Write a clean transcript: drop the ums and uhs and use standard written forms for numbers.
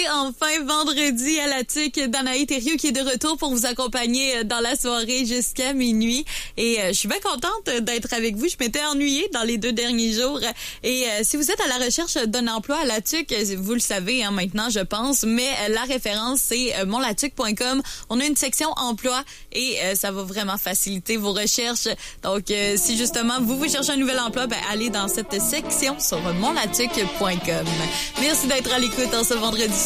enfin vendredi à la TUC d'Anaïs Thériault qui est de retour pour vous accompagner dans la soirée jusqu'à minuit. Et je suis bien contente d'être avec vous. Je m'étais ennuyée dans les 2 derniers jours. Et si vous êtes à la recherche d'un emploi à la TUC, vous le savez maintenant, je pense, mais la référence, c'est monlatuc.com. On a une section emploi et ça va vraiment faciliter vos recherches. Donc, si justement vous cherchez un nouvel emploi, allez dans cette section sur monlatuc.com. Merci d'être à l'écoute en ce vendredi.